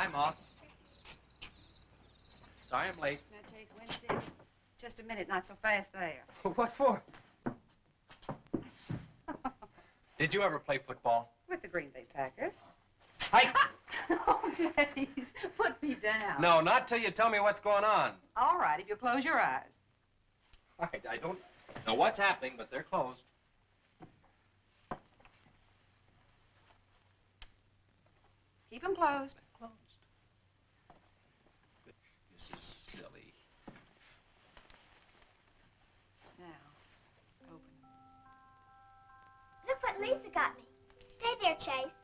Hi, Ma. Sorry I'm late. Now, Chase, Wednesday. Just a minute, not so fast there. What for? Did you ever play football? With the Green Bay Packers. Hi. Oh, Chase, put me down. No, not till you tell me what's going on. All right, if you close your eyes. All right, I don't know what's happening, but they're closed. Keep them closed. Closed. This is silly. Now, open them. Look what Lisa got me. Stay there, Chase.